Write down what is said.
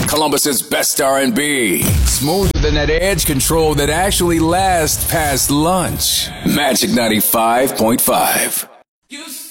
Columbus's best R&B. Smoother than that edge control that actually lasts past lunch. Magic 95.5.